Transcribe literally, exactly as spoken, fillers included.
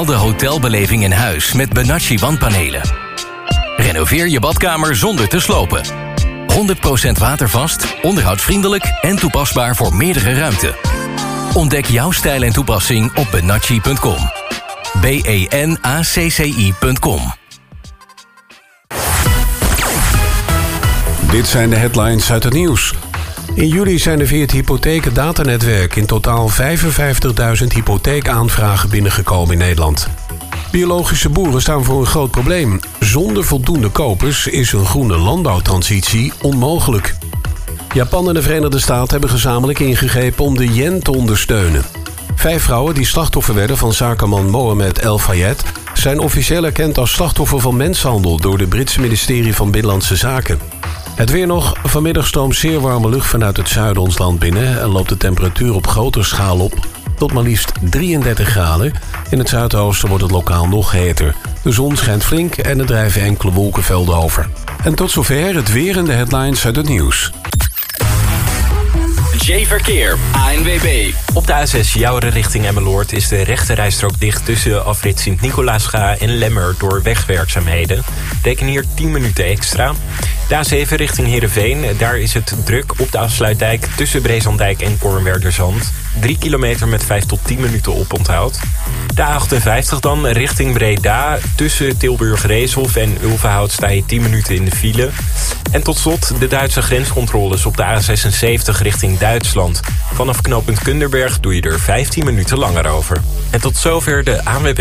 Haal de hotelbeleving in huis met Benacci wandpanelen. Renoveer je badkamer zonder te slopen. honderd procent watervast, onderhoudsvriendelijk en toepasbaar voor meerdere ruimten. Ontdek jouw stijl en toepassing op benacci punt com. B E N A C C I punt com. Dit zijn de headlines uit het nieuws. In juli zijn er via het hypotheekdatanetwerk in totaal vijfenvijftigduizend hypotheekaanvragen binnengekomen in Nederland. Biologische boeren staan voor een groot probleem. Zonder voldoende kopers is een groene landbouwtransitie onmogelijk. Japan en de Verenigde Staten hebben gezamenlijk ingegrepen om de yen te ondersteunen. Vijf vrouwen die slachtoffer werden van zakenman Mohamed El Fayed zijn officieel erkend als slachtoffer van mensenhandel door het Britse ministerie van Binnenlandse Zaken. Het weer nog. Vanmiddag stroomt zeer warme lucht vanuit het zuiden ons land binnen en loopt de temperatuur op grote schaal op tot maar liefst drieëndertig graden. In het zuidoosten wordt het lokaal nog heter. De zon schijnt flink en er drijven enkele wolkenvelden over. En tot zover het weer en de headlines uit het nieuws. J-Verkeer, A N W B. Op de A zes Jouweren richting Emmeloord is de rechterrijstrook dicht tussen afrit Sint-Nicolaasga en Lemmer door wegwerkzaamheden. Reken hier tien minuten extra. De A zeven richting Heerenveen, daar is het druk op de afsluitdijk tussen Brezandijk en Kornwerderzand. drie kilometer met vijf tot tien minuten oponthoud. De A achtenvijftig dan richting Breda. Tussen Tilburg-Reeshof en Ulvenhout sta je tien minuten in de file. En tot slot de Duitse grenscontroles op de A zesenzeventig richting Duitsland. Vanaf knooppunt Kunderberg doe je er vijftien minuten langer over. En tot zover de A N W B